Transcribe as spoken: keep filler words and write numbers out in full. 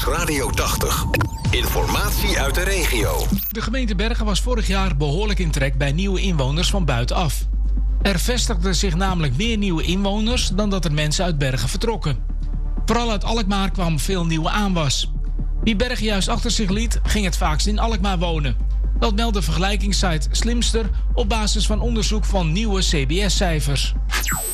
Radio tachtig. Informatie uit de regio. De gemeente Bergen was vorig jaar behoorlijk in trek bij nieuwe inwoners van buitenaf. Er vestigden zich namelijk meer nieuwe inwoners dan dat er mensen uit Bergen vertrokken. Vooral uit Alkmaar kwam veel nieuwe aanwas. Wie Bergen juist achter zich liet, ging het vaakst in Alkmaar wonen. Dat meldt de vergelijkingssite Slimster op basis van onderzoek van nieuwe C B S-cijfers.